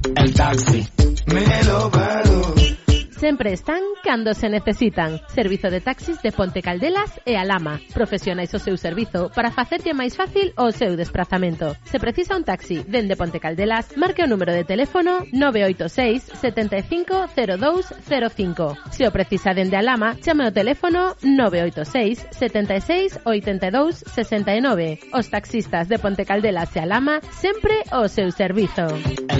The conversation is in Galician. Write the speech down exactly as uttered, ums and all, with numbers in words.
el taxi me lo pago. Sempre están cando se necesitan. Servizo de taxis de Ponte Caldelas e Alhama. Profesionais o seu servizo para facerlle máis fácil o seu desplazamento. Se precisa un taxi dende Ponte Caldelas, marque o número de teléfono nove oito seis, sete cinco cero dous cero cinco. Se o precisa dende Alhama, chame o teléfono nove oito seis, sete seis, oito dous, seis nove. Os taxistas de Ponte Caldelas e Alhama sempre o seu servizo.